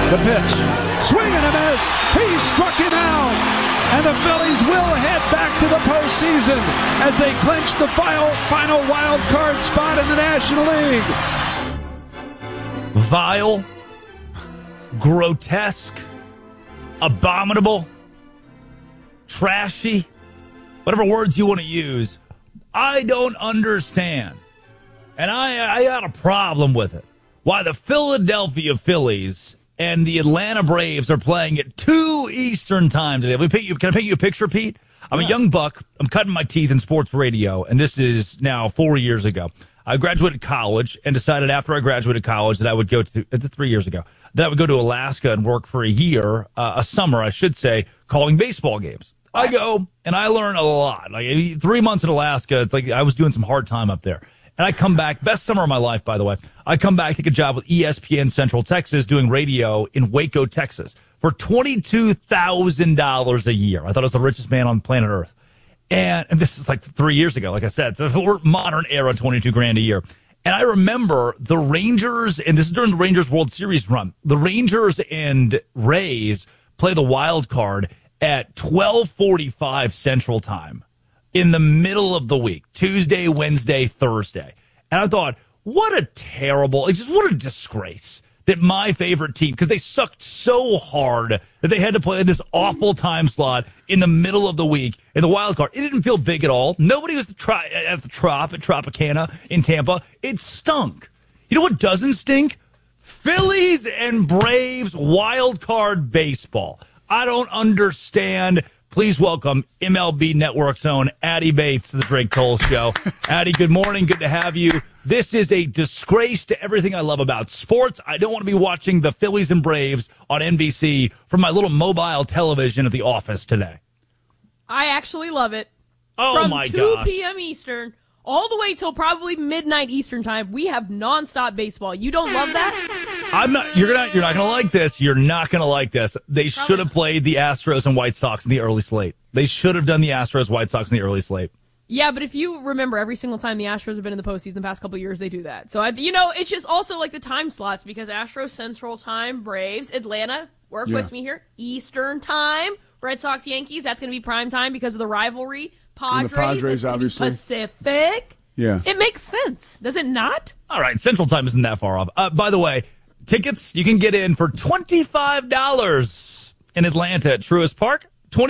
The pitch. Swing and a miss. He struck him out. And the Phillies will head back to the postseason as they clinch the final wild card spot in the National League. Vile, grotesque, abominable, trashy, whatever words you want to use. I don't understand. And I got a problem with it. Why the Philadelphia Phillies and the Atlanta Braves are playing at 2 Eastern time today. Can I paint you a picture, Pete? I'm a young buck. I'm cutting my teeth in sports radio, and this is now 4 years ago. I graduated college and decided after I graduated college that I would go to 3 years ago that I would go to Alaska and work for a year, a summer, I should say, calling baseball games. I go and I learn a lot. Like 3 months in Alaska, it's like I was doing some hard time up there. And I come back, best summer of my life, by the way. I come back, take a job with ESPN Central Texas doing radio in Waco, Texas for $22,000 a year. I thought I was the richest man on planet Earth. And this is like 3 years ago, like I said. So we're modern era, $22,000 a year. And I remember the Rangers, and this is during the Rangers World Series run, the Rangers and Rays play the wild card at 12:45 Central Time in the middle of the week, Tuesday, Wednesday, Thursday. And I thought, what a disgrace that my favorite team, because they sucked so hard that they had to play in this awful time slot in the middle of the week in the wild card. It didn't feel big at all. Nobody was at the Trop at Tropicana in Tampa. It stunk. You know what doesn't stink? Phillies and Braves wild card baseball. I don't understand. Please welcome MLB Network's own Addy Bates to the Drake Cole Show. Addy, good morning. Good to have you. This is a disgrace to everything I love about sports. I don't want to be watching the Phillies and Braves on NBC from my little mobile television at the office today. I actually love it. Oh, my gosh. From 2 p.m. Eastern all the way till probably midnight Eastern time, we have nonstop baseball. You don't love that? You're not gonna like this. You're not gonna like this. They should have played the Astros and White Sox in the early slate. They should have done the Astros, White Sox in the early slate. Yeah, but if you remember, every single time the Astros have been in the postseason the past couple of years, they do that. So, it's just also like the time slots because Astros Central Time, Braves, Atlanta, work with me here, Eastern Time, Red Sox, Yankees, that's going to be prime time because of the rivalry. Padres obviously. Pacific. Yeah. It makes sense. Does it not? All right, Central Time isn't that far off. By the way, tickets you can get in for $25 in Atlanta at Truist Park.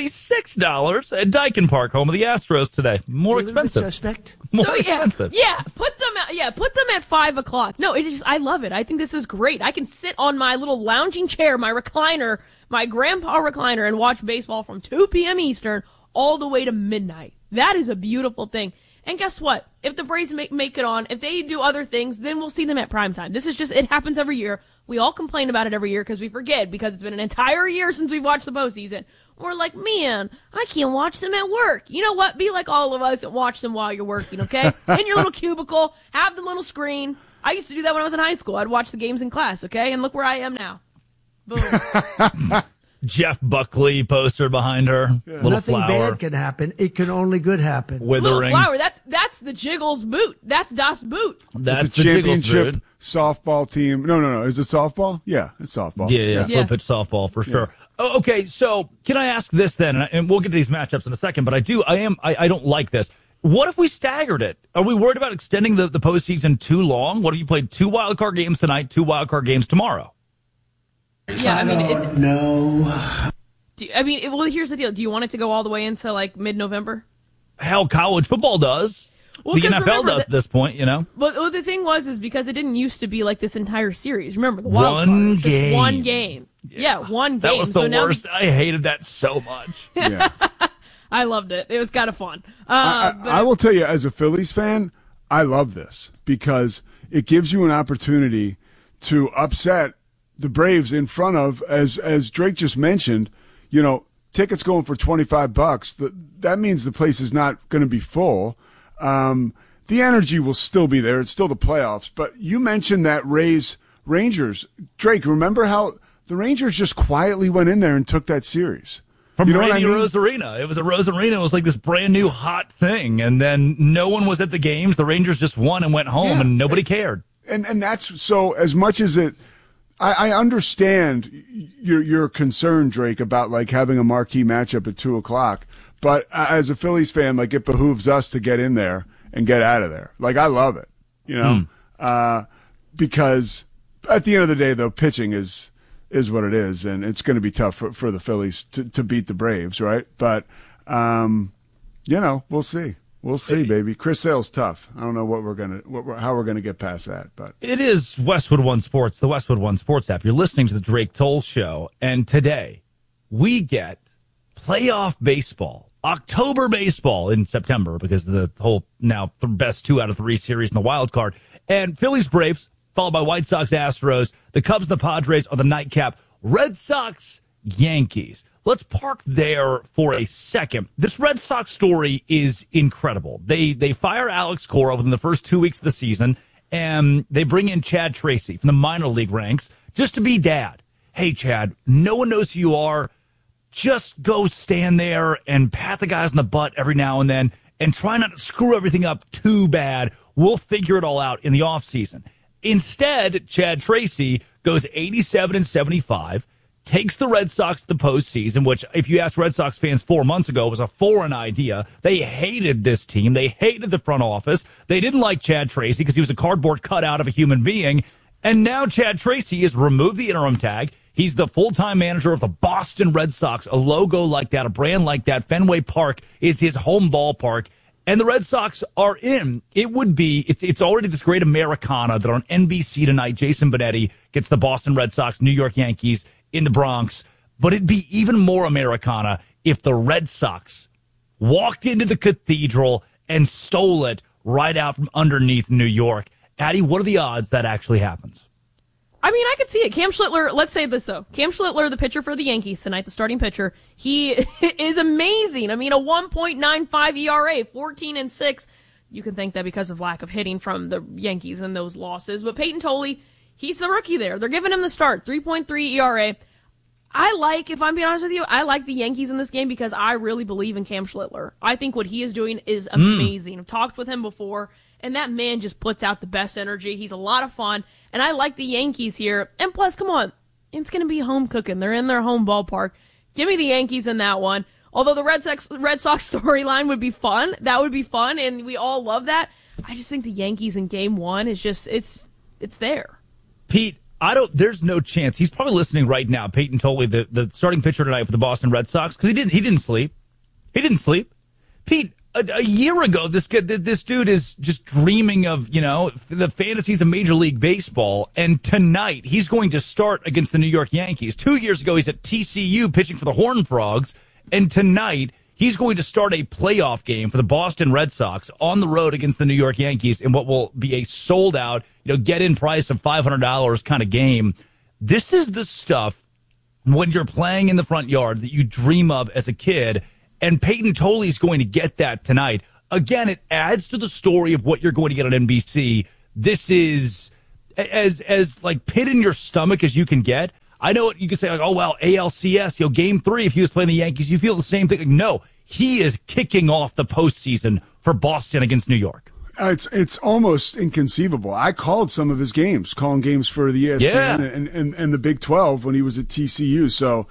$26 at Daikin Park, home of the Astros today. More expensive. Suspect. More expensive. Yeah, put them at 5:00. No, I love it. I think this is great. I can sit on my little lounging chair, my recliner, my grandpa recliner, and watch baseball from 2 p.m. Eastern all the way to midnight. That is a beautiful thing. And guess what? If the Braves make it on, if they do other things, then we'll see them at primetime. This is just, it happens every year. We all complain about it every year because we forget because it's been an entire year since we've watched the postseason. We're like, man, I can't watch them at work. You know what? Be like all of us and watch them while you're working, okay? In your little cubicle, have the little screen. I used to do that when I was in high school. I'd watch the games in class, okay? And look where I am now. Boom. Jeff Buckley poster behind her. Yeah. Little Nothing flower. bad can happen. It can only good happen. Withering. Little flower. That's the Jiggles boot. That's Das Boot. That's it's a the championship boot. softball team. No. Is it softball? Yeah, it's softball. Yeah. Slow pitch softball for sure. Oh, okay, so can I ask this then? And we'll get to these matchups in a second, but I don't like this. What if we staggered it? Are we worried about extending the postseason too long? What if you played 2 wildcard games tonight, 2 wildcard games tomorrow? Yeah, No. Well, here's the deal. Do you want it to go all the way into like mid-November? Hell, college football does. Well, the NFL does at this point, you know. Well, the thing is because it didn't used to be like this entire series. Remember, the wild one card, game. just one game. Yeah, one game. That was the worst. Now I hated that so much. Yeah. I loved it. It was kind of fun. I will tell you, as a Phillies fan, I love this because it gives you an opportunity to upset the Braves in front of, as Drake just mentioned, tickets going for $25. That means the place is not going to be full. The energy will still be there. It's still the playoffs. But you mentioned that Rangers. Drake, remember how the Rangers just quietly went in there and took that series? From Randy Rosarina. It was a Rosarina. It was like this brand new hot thing. And then no one was at the games. The Rangers just won and went home, and nobody cared. And that's so, as much as it I understand your concern, Drake, about like having a marquee matchup at 2:00. But as a Phillies fan, like it behooves us to get in there and get out of there. Like I love it, because at the end of the day, though, pitching is what it is, and it's going to be tough for the Phillies to beat the Braves, right? But we'll see. We'll see, baby. Chris Sale's tough. I don't know how we're gonna get past that, but it is Westwood One Sports, the Westwood One Sports app. You're listening to the Drake Toll Show, and today we get playoff baseball, October baseball in September because of the whole now the best 2 out of 3 series in the wild card, and Phillies Braves followed by White Sox Astros, the Cubs and the Padres are the nightcap, Red Sox Yankees. Let's park there for a second. This Red Sox story is incredible. They fire Alex Cora within the first 2 weeks of the season, and they bring in Chad Tracy from the minor league ranks just to be dad. Hey, Chad, no one knows who you are. Just go stand there and pat the guys in the butt every now and then and try not to screw everything up too bad. We'll figure it all out in the offseason. Instead, Chad Tracy goes 87-75. Takes the Red Sox to the postseason, which, if you asked Red Sox fans 4 months ago, was a foreign idea. They hated this team. They hated the front office. They didn't like Chad Tracy because he was a cardboard cutout of a human being. And now Chad Tracy has removed the interim tag. He's the full-time manager of the Boston Red Sox. A logo like that, a brand like that, Fenway Park is his home ballpark. And the Red Sox are in. It's already this great Americana that on NBC tonight, Jason Benetti gets the Boston Red Sox, New York Yankees in the Bronx. But it'd be even more Americana if the Red Sox walked into the Cathedral and stole it right out from underneath New York. Addie, what are the odds that actually happens? I mean, I could see it. Cam Schlittler, let's say this, though. Cam Schlittler, the pitcher for the Yankees tonight, the starting pitcher, he is amazing. I mean, a 1.95 ERA, 14-6. You can think that because of lack of hitting from the Yankees and those losses. But Peyton Tolley, he's the rookie there. They're giving him the start, 3.3 ERA. If I'm being honest with you, I like the Yankees in this game because I really believe in Cam Schlittler. I think what he is doing is amazing. I've talked with him before, and that man just puts out the best energy. He's a lot of fun. And I like the Yankees here. And plus, come on, it's going to be home cooking. They're in their home ballpark. Give me the Yankees in that one. Although the Red Sox storyline would be fun. That would be fun, and we all love that. I just think the Yankees in game one is just, it's there. Pete, there's no chance. He's probably listening right now. Peyton Tolley, the starting pitcher tonight for the Boston Red Sox, because he didn't sleep. He didn't sleep. Pete, a year ago, this dude is just dreaming of, the fantasies of Major League Baseball. And tonight, he's going to start against the New York Yankees. 2 years ago, he's at TCU pitching for the Horned Frogs. And tonight, he's going to start a playoff game for the Boston Red Sox on the road against the New York Yankees in what will be a sold-out, get-in price of $500 kind of game. This is the stuff when you're playing in the front yard that you dream of as a kid. And Peyton Tolley's going to get that tonight. Again, it adds to the story of what you're going to get on NBC. This is as like pit in your stomach as you can get. I know you could say, like, oh, well, ALCS, game 3, if he was playing the Yankees, you feel the same thing. Like, no, he is kicking off the postseason for Boston against New York. It's almost inconceivable. I called some of his games, calling games for the ESPN and the Big 12 when he was at TCU. So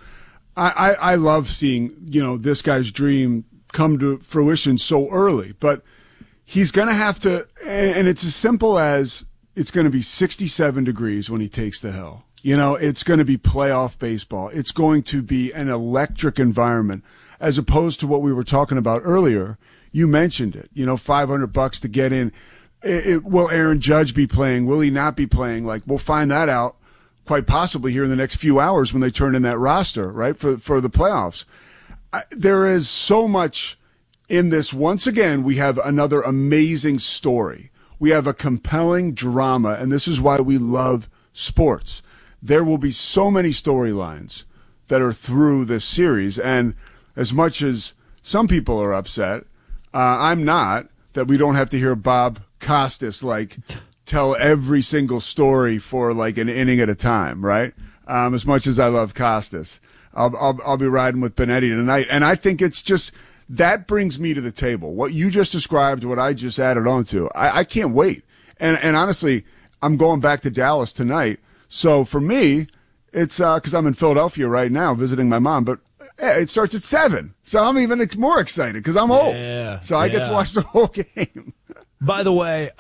I love seeing, this guy's dream come to fruition so early. But he's going to have to, and it's as simple as it's going to be 67 degrees when he takes the hill. It's going to be playoff baseball. It's going to be an electric environment as opposed to what we were talking about earlier. You mentioned it, $500 to get in. Will Aaron Judge be playing? Will he not be playing? We'll find that out quite possibly here in the next few hours when they turn in that roster, right, for the playoffs. There is so much in this. Once again, we have another amazing story. We have a compelling drama, and this is why we love sports. There will be so many storylines that are through this series, and as much as some people are upset, I'm not, that we don't have to hear Bob Costas tell every single story for an inning at a time, right? As much as I love Costas, I'll be riding with Benetti tonight, and I think it's just that brings me to the table. What you just described, what I just added on to, I can't wait. And honestly, I'm going back to Dallas tonight So for me, it's because I'm in Philadelphia right now visiting my mom, but it starts at 7. So I'm even more excited because I'm old. Yeah, so I get to watch the whole game. By the way,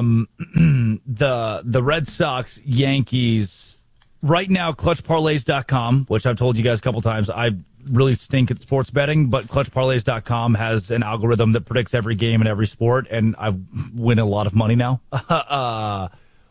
the Red Sox, Yankees, right now, ClutchParlays.com, which I've told you guys a couple times, I really stink at sports betting, but ClutchParlays.com has an algorithm that predicts every game in every sport, and I win a lot of money now. I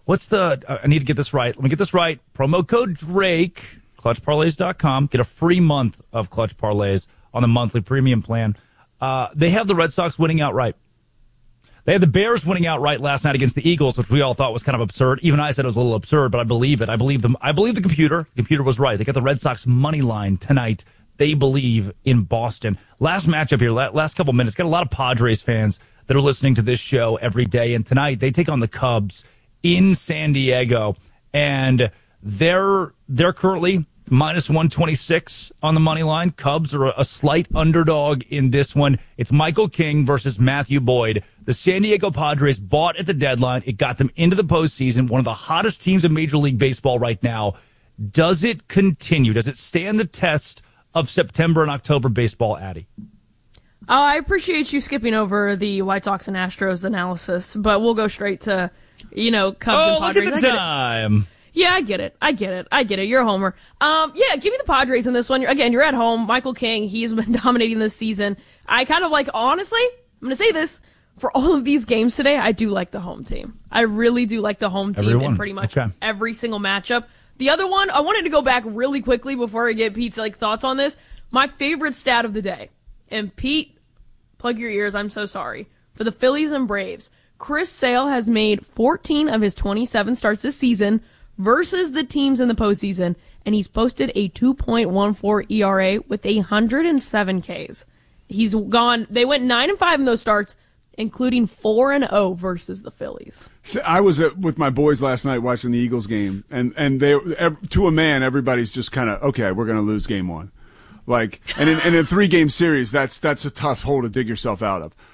need to get this right. Let me get this right. Promo code Drake, ClutchParlays.com. Get a free month of Clutch Parlays on the monthly premium plan. They have the Red Sox winning outright. They had the Bears winning outright last night against the Eagles, which we all thought was kind of absurd. Even I said it was a little absurd, but I believe it. I believe them. I believe the computer. The computer was right. They got the Red Sox money line tonight. They believe in Boston. Last matchup here, last couple minutes. Got a lot of Padres fans that are listening to this show every day. And tonight they take on the Cubs in San Diego. And they're currently minus 126 on the money line. Cubs are a slight underdog in this one. It's Michael King versus Matthew Boyd. The San Diego Padres bought at the deadline. It got them into the postseason, one of the hottest teams in Major League Baseball right now. Does it continue? Does it stand the test of September and October baseball, Addie? I appreciate you skipping over the White Sox and Astros analysis, but we'll go straight to, Cubs and Padres. Look at the time. Yeah, I get it. You're a homer. Give me the Padres in this one. Again, you're at home. Michael King, he's been dominating this season. I kind of honestly, I'm going to say this, for all of these games today, I do like the home team. I really do like the home team in pretty much every single matchup. The other one, I wanted to go back really quickly before I get Pete's thoughts on this. My favorite stat of the day, and Pete, plug your ears, I'm so sorry, for the Phillies and Braves, Chris Sale has made 14 of his 27 starts this season versus the teams in the postseason, and he's posted a 2.14 ERA with 107 Ks. They went 9-5 in those starts, including 4-0 versus the Phillies. I was with my boys last night watching the Eagles game, and they, to a man, everybody's just kind of, okay, we're going to lose game one. And in a 3-game series, that's a tough hole to dig yourself out of.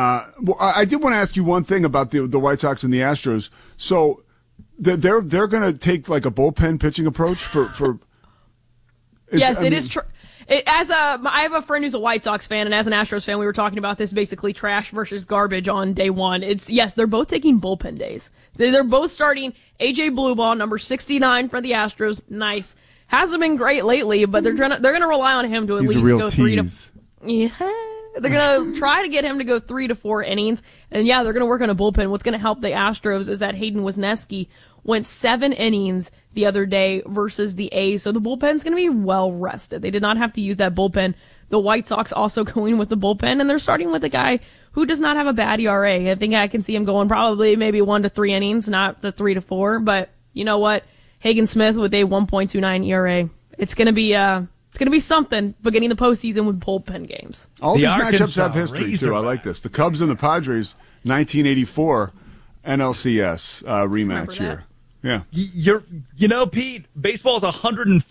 I did want to ask you one thing about the White Sox and the Astros. So they're going to take a bullpen pitching approach for. It is true. I have a friend who's a White Sox fan, and as an Astros fan, we were talking about this basically trash versus garbage on day one. They're both taking bullpen days. They're both starting AJ Blueball, number 69 for the Astros. Nice. Hasn't been great lately, but they're gonna rely on him to at least go 3 to. Yeah. They're gonna try to get him to go 3 to 4 innings, and they're gonna work on a bullpen. What's gonna help the Astros is that Hayden Wesneski went 7 innings the other day versus the A's, so the bullpen's going to be well rested. They did not have to use that bullpen. The White Sox also going with the bullpen, and they're starting with a guy who does not have a bad ERA. I think I can see him going probably maybe 1 to 3 innings, not the 3 to 4, but you know what? Hagen Smith with a 1.29 ERA. It's going to be something beginning the postseason with bullpen games. All these matchups have history, too. I like this. The Cubs and the Padres, 1984 NLCS rematch here. Yeah. Pete, baseball's 150